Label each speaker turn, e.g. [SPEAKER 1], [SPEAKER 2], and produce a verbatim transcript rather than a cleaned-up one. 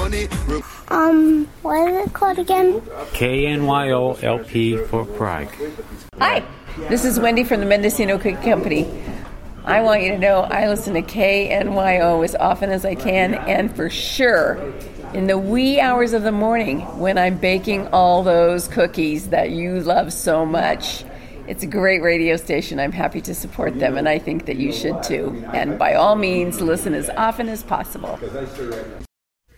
[SPEAKER 1] Um, what is it called again?
[SPEAKER 2] K N Y O L P for Prague.
[SPEAKER 3] Hi, this is Wendy from the Mendocino Cookie Company. I want you to know I listen to K N Y O as often as I can, and for sure in the wee hours of the morning when I'm baking all those cookies that you love so much. It's a great radio station. I'm happy to support them, and I think that you should too. And by all means, listen as often as possible.